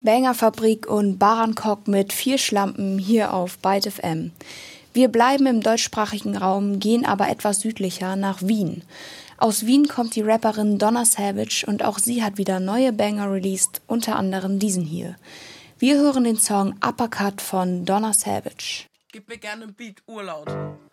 Bangerfabrik und Barankok mit 4 Schlampen hier auf Byte FM. Wir bleiben im deutschsprachigen Raum, gehen aber etwas südlicher nach Wien. Aus Wien kommt die Rapperin Donna Savage und auch sie hat wieder neue Banger released, unter anderem diesen hier. Wir hören den Song Uppercut von Donna Savage. Gib mir gerne einen Beat, urlaut.